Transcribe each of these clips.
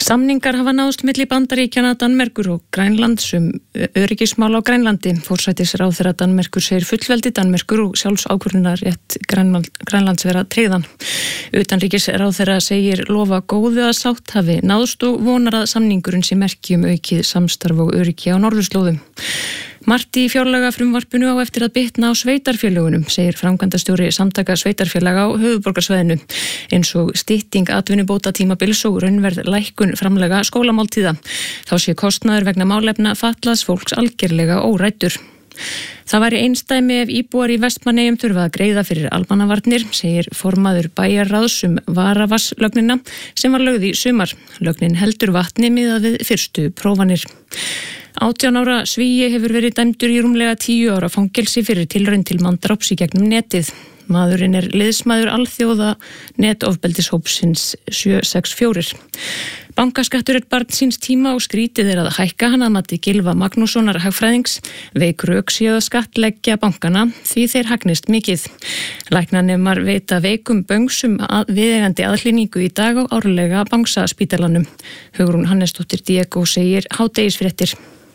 Samningar hafa náðst milli Bandaríkjanna, Danmerkur og Grænlands öryggismál á Grænlandi. Forsætisráðherra Danmerkur segir fullveldi Danmerkur og sjálfsákvörðunarrétt Grænlands vera tryggðan. Utanríkisráðherra segir lofa góðu að sátt hafi náðst og vonar að samningurinn sé merki aukið samstarf og öryggi á norðurslóðum. Margt í fjárlagafrumvarpinu á eftir að bitna á sveitarfélögunum, segir framkvæmdastjóri Samtaka sveitarfélaga á höfuðborgarsvæðinu, eins og stytting atvinnubótatímabils og raunverð lækkun framlaga skólamáltíða. Þá sé kostnaður vegna málefna fatlaðs fólks algerlega óræddur. Það væri einsdæmi ef íbúar í Vestmannaeyjum þurfa að greiða fyrir almannavarnir, segir formaður bæjarráðs Varavatnslögnina sem var lögð í sumar. Lögnin heldur vatni miðað við fyrstu prófanir. 18 ára Svíi hefur verið dæmdur í rúmlega 10 ára fangelsi fyrir tilraun til manndráps í gegnum netið. Maðurinn liðsmaður alþjóða netofbeldishópsins 764. Bankaskattur barn síns tíma og skrítið að hækka hann að mati Gylfa Magnússonar hagfræðings. Veik rök séu að skattleggja bankana því þeir hagnist mikið. Læknanemar veita veikum böngsum viðeigandi aðhlynningu í dag á árlega Bangsaspítalanum. Hugrún Hannesdóttir Diego segir hádegisfréttir.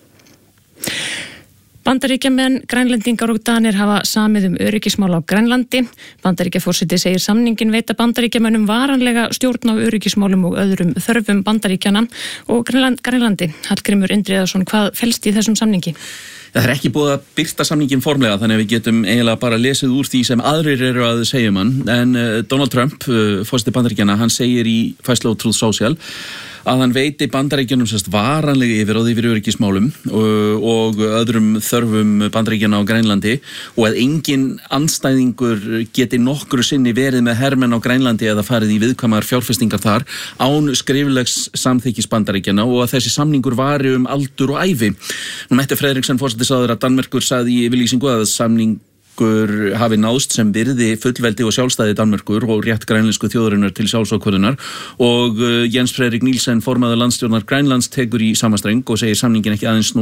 Bandaríkjamenn, Grænlendingar og Danir hafa samið öryggismál á Grænlandi. Bandaríkjaforseti segir samningin veita Bandaríkjamönnum varanlega stjórn á öryggismálum og öðrum þörfum Bandaríkjana og Grænlandi. Hallgrímur Indriðason, hvað felst í þessum samningi? Það ekki búið að birta samningin formlega, þannig að við getum eiginlega bara lesið úr því sem aðrir eru að segja mann. En Donald Trump, forseti Bandaríkjana, hann segir í færslu á Truth Social að hann veiti Bandaríkjunum varanlega yfir öryggismálum og öðrum þörfum Bandaríkjana á Grænlandi og að engin andstæðingur geti nokkru sinni verið með hermenn á Grænlandi eða farið í viðkvæmar fjárfestingar þar án skriflegs samþykkis Bandaríkjana og að þessi samningur vari aldur og ævi. Mette Frederiksen, forsætisráðherra Danmerkur, sagði í yfirlýsingu að samningur hafi náðst sem virði fullveldi og sjálfstæði Danmerkur og rétt grænlensku þjóðarinnar til sjálfsákvörðunar og Jens Fredrik Nielsen, formaður landsstjórnar Grænlands, tekur í sama streng og segir samningin ekki aðeins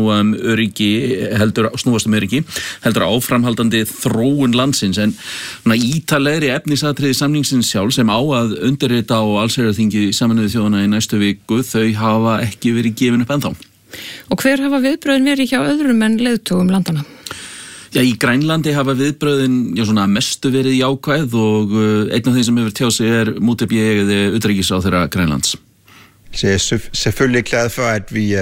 snúast öryggi, heldur áframhaldandi þróun landsins. En ítalegri efnisatriði samningsins sjálf sem á að undirrita á allsherjarþingi Sameinuðu þjóðanna í næstu viku, þau hafa ekki verið gefin upp ennþá. Og hver hafa viðbröðin verið hjá öðrum en leiðtogum landana? Já, í Grænlandi hafa viðbröðin mestu verið jákvæð og einn af þeim som hefur tjáð sig Mutebieg, udenrigsráðherra Grænlands. Så jeg er selvfølgelig glad for, at vi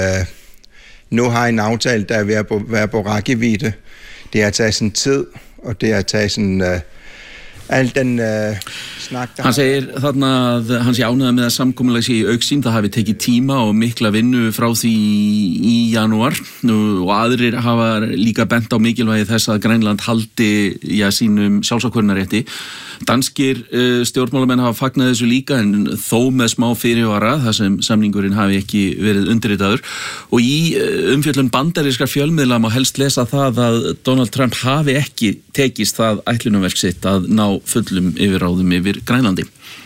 nu har en aftale, der ved at være på rækkevidde. Det har taget sin tid, og det har taget sin all den snak. Hann segir þarna að hann sé ánægður með að samkomulag sé í augsýn, það hafi tekið tíma og mikla vinnu frá því í janúar og aðrir hafa líka bent á mikilvægi þess að Grænland haldi sínum sjálfsákvörðunarrétti. Danskir stjórnmálamenn hafa fagnað þessu líka en þó með smá fyrirvara þar sem samningurinn hafi ekki verið undirritaður og í umfjöllun bandarískra fjölmiðla má helst lesa það að Donald Trump hafi ekki tekist það ætlunarverk sitt að ná fullum yfirráðum yfir Grænlandi.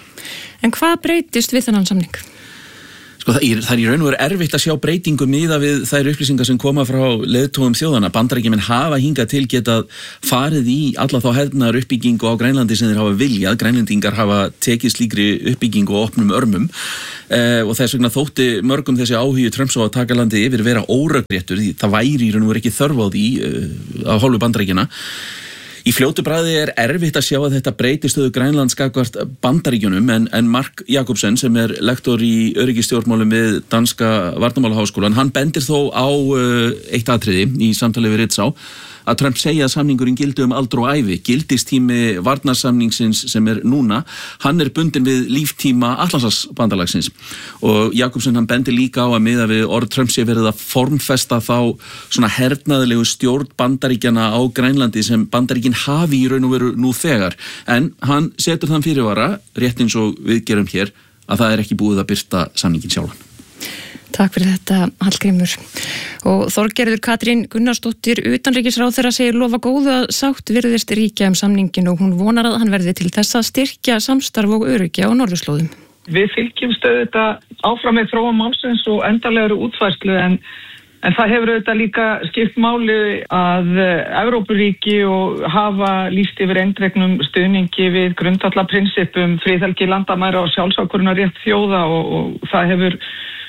En hvað breytist við þennan samning? Það er í raun og veru erfitt að sjá breytingu miða við þær upplýsingar sem koma frá leiðtogum þjóðana. Bandaríkjamenn hafa hingað til getað farið í alla þá hernaðar uppbyggingu á Grænlandi sem þeir hafa viljað. Grænlendingar hafa tekið slíkri uppbyggingu og opnum örmum og þess vegna þótti mörgum þessi áhugi Trumps á að taka landið yfir vera órökréttur. Það væri í raun og veru ekki þörf á því af hálfu Bandaríkjanna. Í fljótu bragði erfitt að sjá að þetta breyti stöðu Grænlands gagnvart Bandaríkjunum en Mark Jacobsen sem lektor í öryggisstjórnmálum við Danska Varnarmálaháskólan, hann bendir þó á eitt atriði í samtali við Ritzau að Trump segja að samningurinn gildi aldur og ævi. Gildistími varnarsamningsins sem núna, hann bundinn við líftíma Atlantshafsbandalagsins og Jacobsen hann bendir líka á að miða við orð Trump sé verið að formfesta þá svona hernaðilegu stjórn Bandaríkjana á Grænlandi sem Bandaríkin hafi í raun og veru nú þegar. En hann setur þann fyrirvara, rétt eins og við gerum hér, að það ekki búið að birta samningin sjálfan. Takk fyrir þetta, Hallgrímur. Og Þorgerður Katrín Gunnarsdóttir, utanríkisráðherra, segir lofa góðu að sátt virðist ríkja samningin og hún vonar að hann verði til þess að styrkja samstarf og öryggi á norðurslóðum. Við fylgjumst auðvitað áfram með þróun málsins og endanlegri útfærslu en það hefur auðvitað líka skipt máli að Evrópuríki og hafa lýst yfir eindregnum stuðningi við grundvallarprinsippum friðhelgi landamæra og sjálfsákvörðunarrétt þjóða og það hefur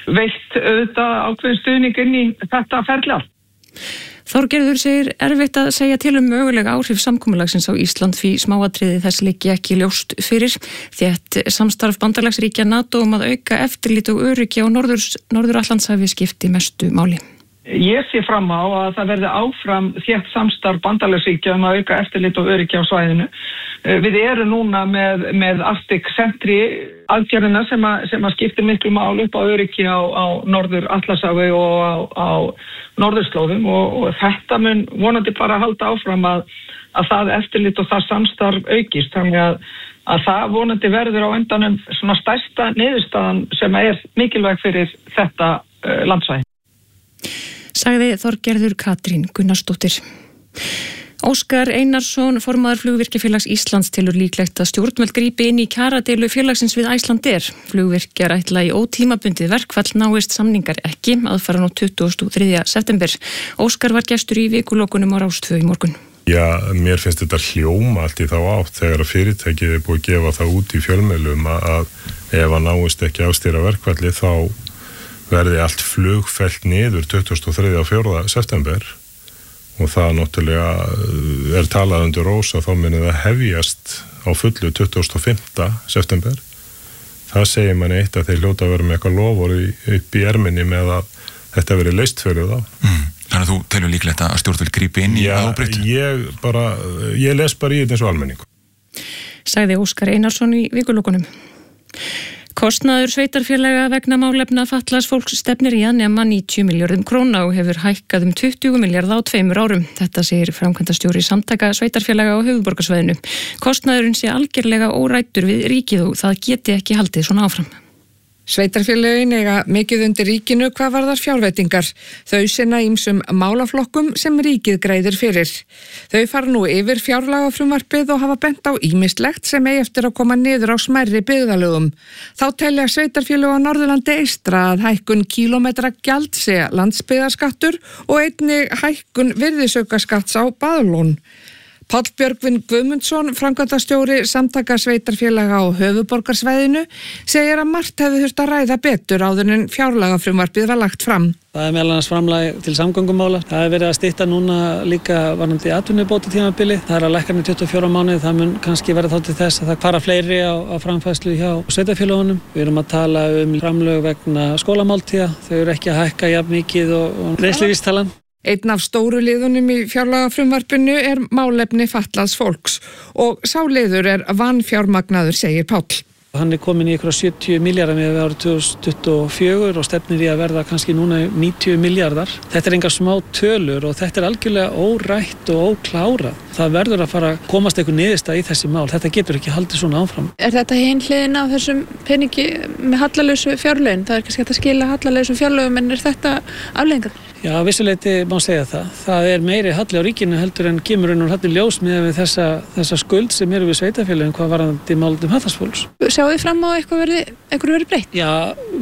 veitt auðvitað ákveðin stuðning inn í þetta ferli allt. Þorgerður segir erfitt að segja til mögulega áhrif samkomulagsins á Ísland því smáatriði þess liggi ekki ljóst fyrir. Þétt samstarf bandalagsríkja NATO að auka eftirlit og öryggi á Norður-Atlantshafi skipti mestu máli. Ég sé fram á að það verði áfram þétt samstarf bandalagsríkja að auka eftirlit og öryggi á svæðinu. Við erum núna með Arctic Sentry aðgerðina sem að skiptir miklu máli upp á öryggi á Norður-Atlantshafi og á norðurslóðum og þetta mun vonandi bara halda áfram að það eftirlit og það samstarf aukist. Þannig að það vonandi verður á endanum svona stærsta niðurstaðan sem er mikilvæg fyrir þetta landsvæði. Sagði Þorgerður Katrín Gunnarsdóttir. Óskar Einarsson, formaður Flugvirkjafélags Íslands, telur líklegt að stjórnvöld grípi inn í kjaradeilu félagsins við Icelandair. Flugvirkjar ætla í ótímabundið verkfall náist samningar ekki aðfara nú 23. september. Óskar var gestur í vikulokunum á Rás 2 í morgun. Já, mér finnst þetta hljóma allt í þá átt þegar að fyrirtækið er búið að gefa það út í fjölmiðlum að ef að náist ekki ástýra verkfalli þá verði allt flug fellt niður 23. og 4. september og það náttúrulega talað undir rós að þá muni það hefjast á fullu 25. september. Það segir manni eitt að þeir hljóta að vera með eitthvað lofur upp í erminni með að þetta veri leyst fyrir þá. Þannig að þú telur líklegt að stjórnvöld grípi inn í ábreytt? Ég les bara í þetta eins og almenningu. Sagði Óskar Einarsson í vikulokunum. Kostnaður sveitarfélaga vegna málefna fatlaðs fólks stefnir í að nema 90 milljörðum króna og hefur hækkað 20 milljarða á 2 árum. Þetta segir framkvæmdastjóri Samtaka sveitarfélaga á höfuðborgarsvæðinu. Kostnaðurinn sé algerlega órættur við ríkið og það geti ekki haldið svona áfram. Sveitarfélögin eiga mikið undir ríkinu hvað varðar fjárveitingar. Þau sinna ýmsum málaflokkum sem ríkið greiðir fyrir. Þau fara nú yfir fjárlagafrumvarpið og hafa bent á ýmislegt sem eigi eftir að koma niður á smærri byggðalögum. Þá telja sveitarfélög á Norðurlandi eystra að hækkun kílómetragjald sé landsbyggðarskattur og einnig hækkun virðisaukaskatts á baðlón. Páll Björgvin Guðmundsson, framkvæmdastjóri Samtaka sveitarfélaga á höfuðborgarsvæðinu, segir að margt hefði þurft að ræða betur áður en fjárlagafrumvarpið var lagt fram. Það er meðal annars framlag til samgöngumála. Það er verið að stytta núna líka varðandi atvinnubótatímabili. Það er að lækka með 24 mánuði. Það mun kannski verða þá til þess að það fara fleiri á framfærslu hjá sveitarfélögunum. Við erum að tala framlög vegna skólamáltíða. Þau eru ekki að hækka jafn mikið og reynsluvísitalan. Einn af stóru liðunum í fjárlagafrumvarpinu er málefni fatlaðs fólks og sá liður er vanfjármagnaður, segir Páll. Hann er komin í ykkur 70 milljarðar með árið 2024 og stefnir í að verða kannski núna 90 milljarðar. Þetta er engar smá tölur og þetta er algjörlega órætt og óklárað. Það verður að fara að komast eitthvað niðurstaða í þessi mál. Þetta getur ekki haldið svona áfram. Er þetta hin hliðin af þessum peningi með hallalausu fjárlögin? Það er kannski hægt að skila hallalausu fjárlögum en er þetta afleiðingar? Já, vissuleyti má segja það. Það er meiri halli á ríkinu heldur en kemur halli ljós með þessa skuld sem eru við sveitarfélögin hvað varðandi málefnum fatlaðs fólks. Sjáu þið fram á eitthvað verið breytt? Já,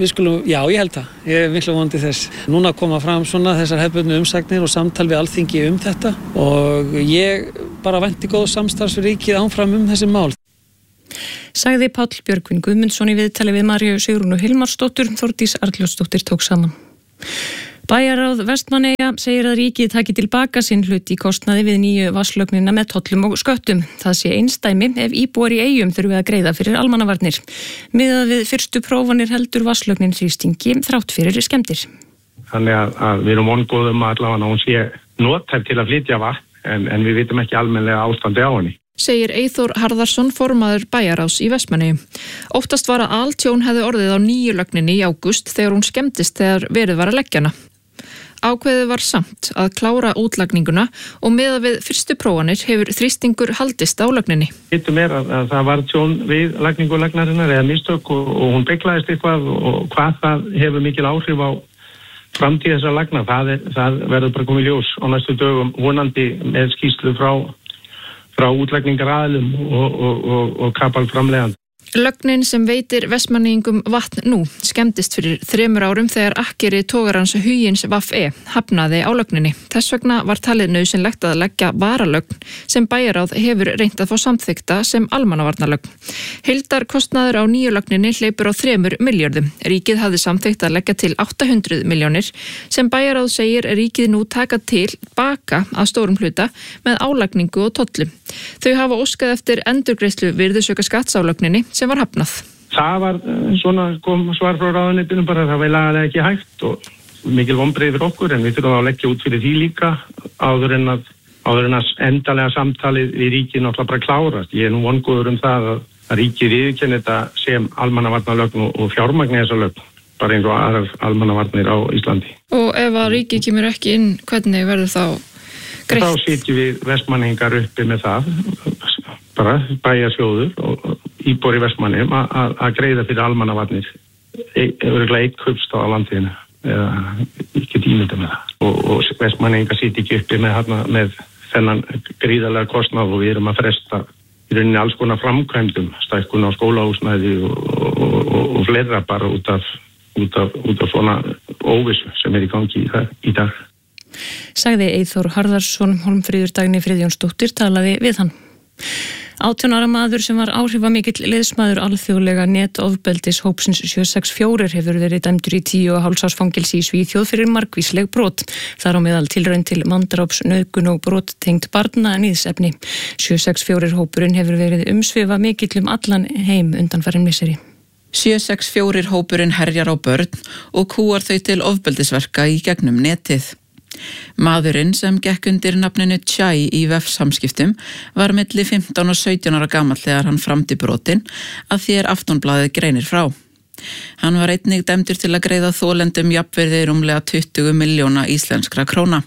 ég held það. Ég er miklu vonandi þess. Núna koma fram svona þessar hefðbundnu umsagnir og samtal við Alþingi þetta og ég bara vænti góð samstarfs við ríkið áfram þessi mál. Sagði Páll Björgvin Guðmundsson í viðtali við Maríu Sigrúnu Hilmarsdóttur. Þórdís Arnljótsdóttir tók saman. Bæjarráð Vestmannaeyja segir að ríkið taki tilbaka sinn hlut í kostnaði við nýju vatnslögnina með tollum og sköttum. Það sé einsdæmi ef íbúar í eyjum þurfi að greiða fyrir almannavarnir. Miðað við fyrstu prófanir heldur vatnslögnin þrýstingi þrátt fyrir skemmdir. Þannig að við erum vongóðum að allavega hún sé nothæf til að flytja vatn en við vitum ekki almennilega ástandi á henni. Segir Eyþór Harðarsson, formaður Bæjarráðs í Vestmannaeyjum. Óttast var að altjón hefði orðið á nýju lögninni í ágúst þegar hún skemmdist þegar verið var að leggja hana. Ákveðið var samt að klára útlagninguna og miðað við fyrstu prófanir hefur þrýstingur haldist á lögninni. Hittum að það var tjón við lagningu lagnarinnar eða mistök og hún beklaðist eitthvað og hvað það hefur mikil áhrif á framtíð þessar lagna. Það verður bara komið ljós á næstu dögum vonandi með skýrslu frá útlagningaraðilum og kapalframleiðandi. Lögnin sem veitir Vestmanningum vatn nú skemmdist fyrir 3 árum þegar akkeri togarans Hugins VE hafnaði á lögninni. Þess vegna var talið nauðsynlegt að leggja varalögn sem bæjaráð hefur reynt að fá samþykta sem almannavarnalögn. Heildarkostnaður á nýju lögninni hleypur á 3 milljörðum. Ríkið hafði samþykkt að leggja til 800 milljónir sem bæjaráð segir ríkið nú taka til baka að stórum hluta með álagningu og tollu. Þau hafa óskað eftir endurgreiðslu virðisaukaskatts á lögninni sem var hafnað. Það var svona kom svar frá ráðuneytinu bara það var lagalega ekki hægt og mikil vonbrigði fyrir okkur en við þurfum að leggja út fyrir því líka áður en að endalega samtalið við ríkið náttúrulega bara klárast. Ég nú vongóður það að ríkið viðurkenni þetta sem almannavarnalögn og fjármagni þessa lögn bara eins og aðrar almannavarnir á Íslandi. Og ef að ríkið kemur ekki inn, hvernig verður þá greitt? Þá sitjum við Vestmanningar uppi með það bara bæjarsjóður og íbúar í Vestmanningum að greiða fyrir almannavarnir örugglega 1 kaupstað á landinu eða ekki ímynda með það og Vestmanningar sitja ekki uppi með þennan gríðarlega kostnað og við erum að fresta í rauninni alls konar framkvæmdum stækkun á skólahúsnæði og fleira bara út af svona óvissu sem í gangi í dag. Sagði Eyþór Harðarsson. Hólmfríður Dagný Friðjónsdóttir talaði við hann. 18 ára maður sem var áhrifamikill liðsmaður alþjóðlega netofbeldis hópsins 764 hefur verið dæmdur í 10,5 árs fangelsi í Svíþjóð fyrir margvísleg brot. Þar á meðal tilraun til manndráps, nauðgun og brot tengt barna níðsefni. 764 hópurinn hefur verið umsvifa mikill allan heim undanfarin misseri. 764 hópurinn herjar á börn og kúar þau til ofbeldisverka í gegnum netið. Maðurinn sem gekk undir nafninu Chai í vefsamskiptum var milli 15 og 17 ára gamall þegar hann framdi brotin að því Aftonblaðið greinir frá. Hann var einnig dæmdur til að greiða þolendum jafnvirði rúmlega 20 milljóna íslenskra króna.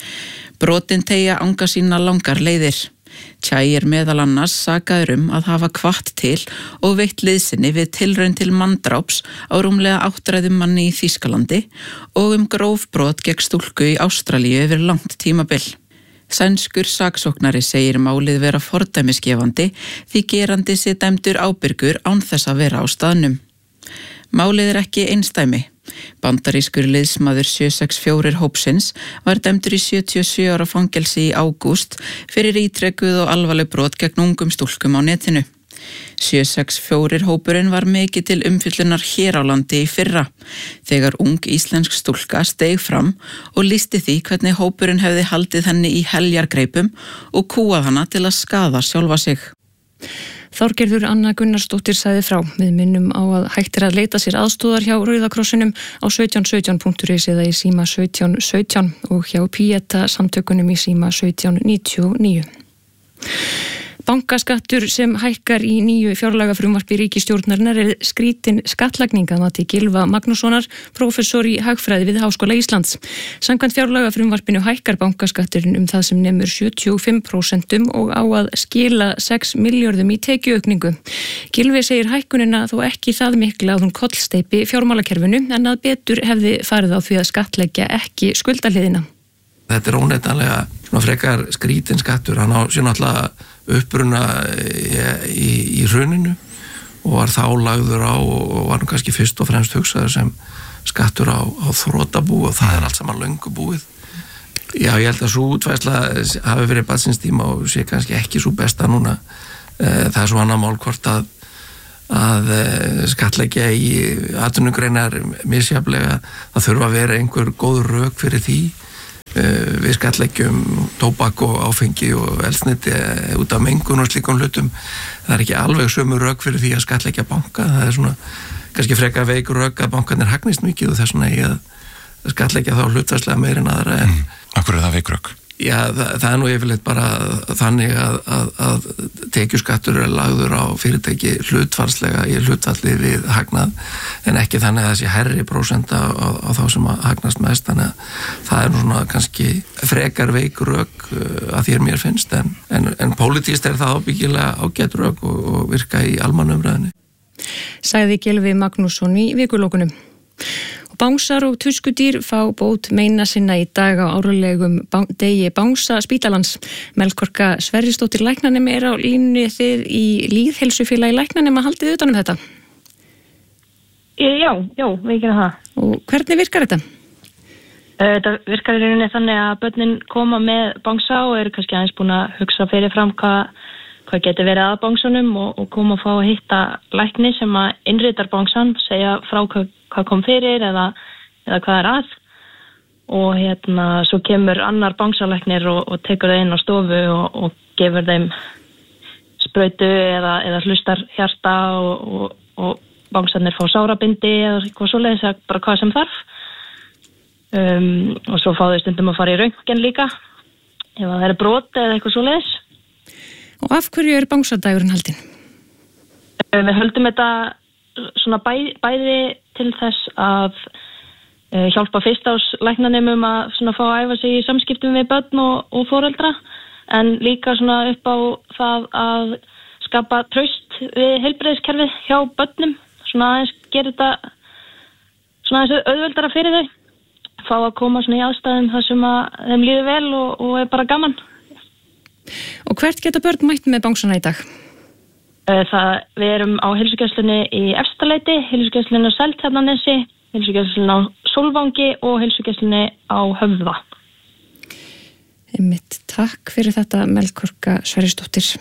Brotin teygja anga sína langar leiðir. Chai meðal annars sakaður að hafa hvatt til og veitt liðsinni við tilraun til manndráps á rúmlega 8 manni í Þýskalandi og gróf brot gegn stúlku í Ástralíu yfir langt tímabil. Sænskur saksóknari segir málið vera fordæmisgefandi því gerandi sé dæmdur ábyrgur án þess að vera á staðnum. Málið ekki einsdæmi. Bandarískur liðsmaður 764 hópsins var dæmdur í 77 ára fangelsi í ágúst fyrir ítrekuð og alvarleg brot gegn ungum stúlkum á netinu. 764 hópurinn var mikið til umfjöllunar hér á landi í fyrra, þegar ung íslensk stúlka steig fram og lýsti því hvernig hópurinn hefði haldið henni í heljargreipum og kúað hana til að skaða sjálfa sig. Þorgerður Anna Gunnarsdóttir sagði frá. Við minnum á að hægt að leita sér aðstóðar hjá Rauða krossinum á 1717.is eða í síma 1717 og hjá Pieta samtökunum í síma 1799. Bankaskattur sem hækkar í nýju fjárlagafrumvarpi ríkisstjórnarinnar skrítin skattlagning að mati Gylfa Magnússonar, prófessor í hagfræði við Háskóla Íslands. Samkvæmt fjárlagafrumvarpinu hækkar bankaskatturinn það sem nemur 75% og á að skila 6 milljörðum í tekjuaukningu. Gylfi segir hækkunina þó ekki það mikla að hún kollsteypi fjármálakerfinu en að betur hefði farið á því að skattleggja ekki skuldahliðina. Þetta óneitanlega svona frekar skrítin skattur, hann á sér náttúrulega uppruna í hruninu og var þá lagður á og var kannski fyrst og fremst hugsaður sem skattur á þrotabú og það allt saman löngu búið. Já, ég held að svo útfærsla hafi verið barnsins tíma og sé kannski ekki svo besta núna. Það svo annað mál hvort að skattleggja í atvinnugreinar misjafnlega, það þurfa að vera einhver góð rök fyrir því. Við skattleggjum tóbak og áfengi og eldsneyti út af mengun og slíkum hlutum. Það ekki alveg sömu rök fyrir því að skattleggja banka. Það svona kannski frekar veik rök að bankarnir hagnist mikið og þess vegna í að skattleggja þá hlutfærslega meir en aðra. Akkur það veik rök? Já, það nú yfirleitt bara þannig að tekjuskattur lagður á fyrirtæki hlutfallslega í hlutfalli við hagnað en ekki þannig að það sé hærri prósenta á þá sem að hagnast mest, þannig að það nú svona kannski frekar veik rök að þér mér finnst en pólitískt það ábyggilega ágætt rök og virka í almannumræðinni. Sagði Gylfi Magnússon í vikulókunum. Bánsar og tuskudýr fá bót meina sinna í dag á árlegum degi Bánsa spítalans. Melkorka Sverrisdóttir læknanemi á línunni, þið í Lýðheilsufélagi læknanema haldið utan þetta? Já, við gerum það. Og hvernig virkar þetta? Þetta virkar í rauninni þannig að börnin koma með bangsa og eru kannski aðeins búin að hugsa fyrir fram hvað getur verið að bangsanum og koma að fá að hitta lækni sem að innritar bangsan, segja frá hvað kom fyrir eða hvað er að. Og svo kemur annar bangsalæknir og tekur það inn á stofu og gefur þeim sprautu eða hlustar hjarta og bangsarnir fá sárabindi eða eitthvað svoleiðis, bara hvað sem þarf. Og svo fá þau stundum að fara í röntgen líka ef það er brot eða eitthvað svoleiðis. Og af hverju er bangsadagurinn haldinn? Við höldum þetta svona bæði til þess að hjálpa fyrstáslæknanemum að svona fá að æfa sig í samskiptum við börn og foreldra, en líka svona upp á það að skapa traust við heilbrigðiskerfið hjá börnum, svona aðeins gera þetta svona aðeins auðveldara fyrir þau, fá að koma svona í aðstæðum þar sem að þeim líður vel og er bara gaman. Og hvert geta börn mætt með bangsana í dag? Við erum á heilsugæslunni í Efstaleiti, heilsugæslunni á Seltjarnarnesi, heilsugæslunni á Sólvangi og heilsugæslunni á Höfða. Einmitt, takk fyrir þetta Melkorka Sverrisdóttir.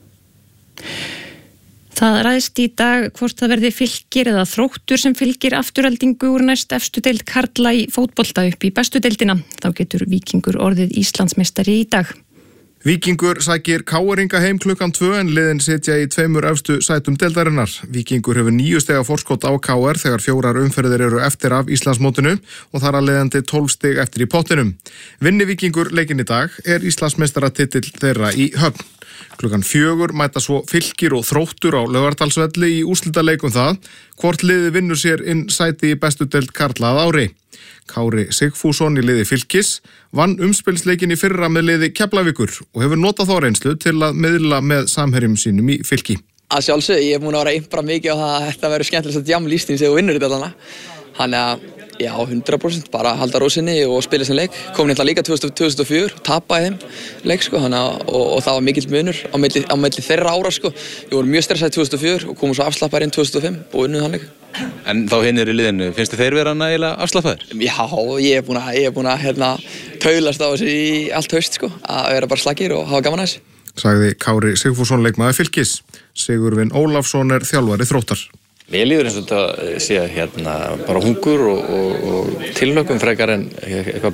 Það ræðst í dag hvort það verði Fylkir eða Þróttur sem fylgir afturheldingu úr næst efstu deild karla í fótbolta upp í bestu deildina. Þá getur Víkingur orðið Íslandsmeistari í dag. Víkingur sækir KR-inga heim klukkan 2 en liðin sitja í 2 efstu sætum deildarinnar. Víkingur hefur 9 stiga forskot á KR þegar 4 umferðir eru eftir af Íslandsmótinu og þar að leiðandi 12 stig eftir í pottinum. Vinni Víkingur leikinn í dag er Íslandsmeistaratitill þeirra í Höfn. Klukkan 4 mæta svo Fylkir og Þróttur á Laugardalsvelli í úrslitaleikum það hvort liði vinnur sér inn sæti í bestu deild karla að ári. Kári Sigfússon í liði Fylkis vann umspilsleikin í fyrra með liði Keflavíkur og hefur notað þá reynslu til að miðla með samherjum sínum í Fylki. Að sjálfsög, ég er múin að vera impra mikið á það að þetta verður skemmtilegst að djam lístinn þegar þú vinnur þetta þarna. Þannig að, já, 100% bara halda rósinni og spila sem leik. Komin hérna líka 2004, tapaði þeim leik, sko, og það var mikill munur á milli þeirra ára, sko. Við vorum mjög stressaði 2004 og komum svo afslappaðir inn 2005 og unnuð þann leik. En þá hinnir í liðinu, finnst þið þeir vera nægilega afslappaðir? Já, ég er búin að taulast á þessu í allt haust, sko, að vera bara slagir og hafa gaman að þessu. Sagði Kári Sigfússon leikmaður Fylkis. Sigurvin Ólafsson er þjálfari Þróttar. Mér líður eins og þetta sé bara hungur og tilhlökkun frekar en eitthvað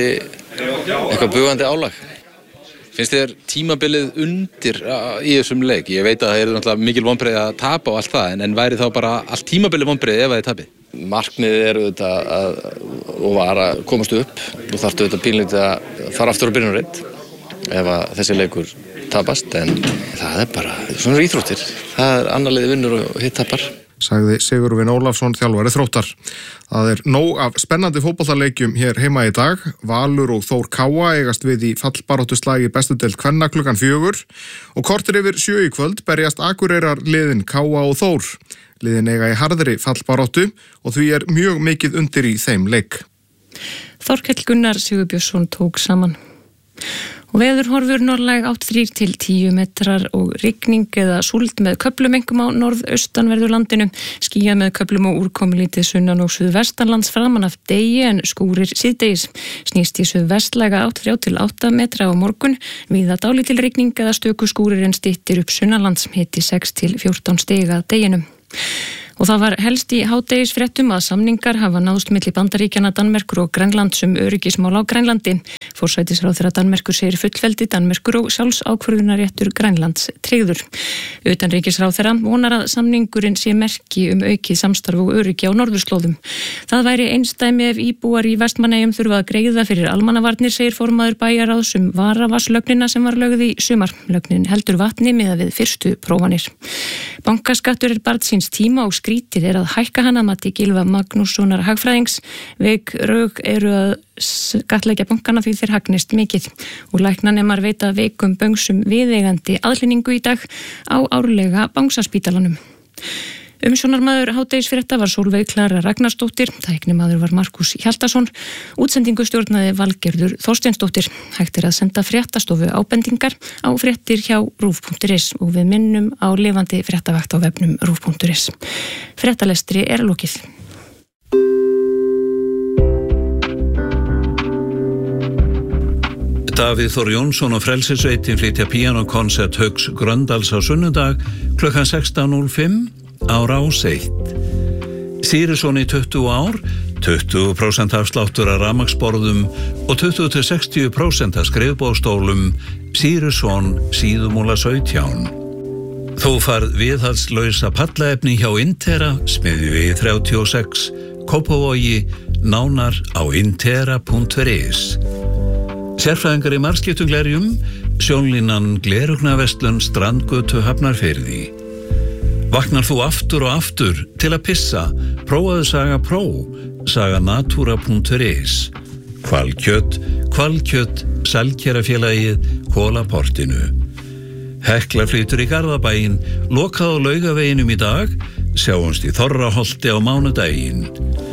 bugandi álag. Finnst þér tímabilið undir í þessum leik? Ég veit að það eru náttúrulega mikil vonbrigði að tapa og allt það, en væri þá bara allt tímabilið vonbrigði ef þið tapið? Markmiðið er auðvitað að komast upp og þarftu auðvitað pínlítið að fara aftur á byrjunarreit ef að þessi leikur tapast, en það er bara svona íþróttir. Það er annar liði vinnur og hitt tapar. Sagði Sigurvin Ólafsson þjálfari Þróttar. Það er nóg af spennandi fótboltaleikjum hér heima í dag. Valur og Þór Káa eigast við í fallbaráttuslag í bestu deild kvenna klukkan 4 og kortir yfir 7 í kvöld berjast Akureyrar liðin Káa og Þór. Liðin eiga í harðri fallbaráttu og því er mjög mikið undir í þeim leik. Þorkell Gunnar Sigurbjörnsson tók saman. Og veðurhorfur norðlæg 8-3 til 10 metrar og rigning eða súld með köflum einkum á norðaustanverðu landinu. Skýjað með köflum og úrkomulítið sunnan og suðvestanlands framan af degi en skúrir síðdegis. Snýst í suðvestlæga 8-3 til 8 metra á morgun. Víða dálítil rigning eða stöku skúrir en styttir upp sunnanlands, hiti 6 til 14 stig að deginum. Og það var helst í hádegisfréttum að samningar hafa náðst milli Bandaríkjanna, Danmerkur og Grænlands öryggismál á Grænlandi. Forsætisráðherra Danmerkur segir fullveldi Danmerkur og sjálfsákvörðunarréttur Grænlands tryggður. Utanríkisráðherra vonar að samningurinn sé merki aukið samstarf og öryggi á norðurslóðum. Það væri einsdæmi ef íbúar í Vestmannaeyjum þurfa að greiða fyrir almannavarnir, segir formaður bæjarráðs varavaslögnina sem var lögð í sumar. Lögnin heldur vatni miðað við fyrstu prófanir. Bankaskattur er barn síns tíma og skrítið er að hækka hann að mati Gylfa Magnússonar hagfræðings. Veik rök eru að skattleggja bankana því þeir hagnist mikið og læknanemar veita veikum böngsum viðeigandi aðhlynningu í dag á árlega Bangsaspítalanum. Umsjónarmaður hádegisfrétta var Sólveig Klara Ragnarsdóttir, tæknimaður var Markus Hjaltason, útsendingu stjórnaði Valgerður Þorsteinsdóttir. Hægt að senda fréttastofu ábendingar á fréttir hjá rúv.is og við minnum á lifandi fréttavakt á vefnum rúv.is. Fréttalestri lokið. Davíð Þór Jónsson og Frelsissveitin flytja píanókonsert Hauks Gröndals á sunnudag klukkan 16:05 á Rás 1. Sýrisson í 20 ár, 20% afsláttur af rafmagnsborðum og 20-60% af skrifborðsstólum. Sýrisson, Síðumúla 17. Þú farð viðhaldslausa pallaefni hjá Intera, Smiðjuvegi 36, Kópavogi, nánar á intera.is. Sérfræðingar í marskiptuglerjum, Sjónlínan Glerugnaverslun Strandgötu Hafnarfirði. Vaknar þú aftur og aftur til að pissa? Prófaðu Saga Pro, saganatura.is. Hvalkjött, Sælkerafélagið, Kolaportinu. Hekla flytur í Garðabæinn, lokað á Laugaveginum í dag, sjáumst í Þorraholti á mánudaginn.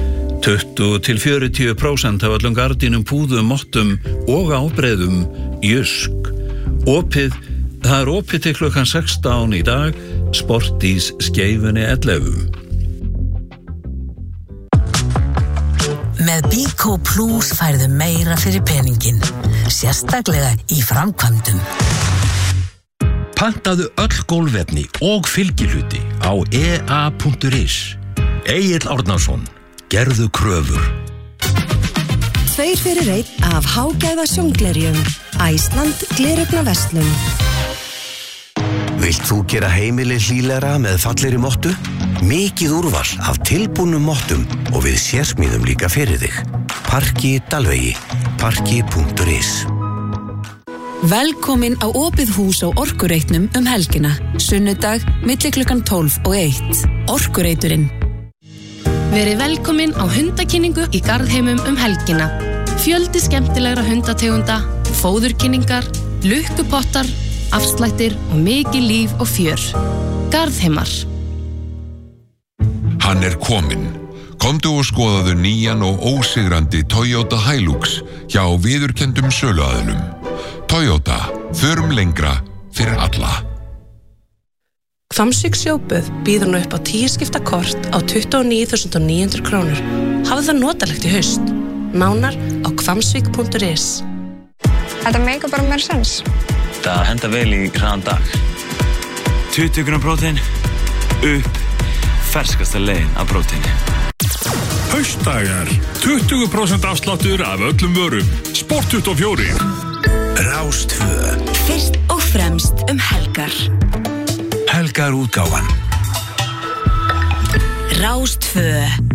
20-40% af öllum gardínum, púðum, mottum og ábreiðum Jysk. Það er opið til klukkan 16 í dag, Sportís Skeifunni 11. Með Bíkó Plus færðu meira fyrir peningin, sérstaklega í framkvæmdum. Pantaðu öll gólfefni og fylgihluti á ea.is. Egill Árnason, gerðu kröfur. 2 fyrir 1 af hágæða sjónglerjum. Æsland Glerugnaverslun. Vilt þú gera heimili hlýlegra með fallegri mottu? Mikið úrval af tilbúnum mottum og við sérsmíðum líka fyrir þig. Parki Dalvegi, parki.is. Velkomin á opið hús á Orkureitnum helgina. Sunnudag, milli klukkan 12 og 1. Orkureiturinn. Verið velkomin á hundakynningu í Garðheimum helgina. Fjöldi skemmtilegra hundategunda, fóðurkynningar, lukkupottar, afslættir og mikið líf og fjör. Garðheimar. Hann er kominn. Komdu og skoðaðu nýjan og ósigrandi Toyota Hilux hjá viðurkenndum söluaðilum. Toyota, förum lengra fyrir alla. Hvammsvík sjóböð býður nú upp á 10 skipta kort á 29.900 krónur. Hafðu það notalegt í haust. Nánar á hvammsvík.is. Þetta meikar bara meira sens. Það henda vel í hraðan dag. 20 grám prótein, upp, ferskasta leiðin af próteini. Haustdagar, 20% afsláttur af öllum vörum. Sport 24. Rás 2. Fyrst og fremst helgar. Helgar útgáfan. Rás 2.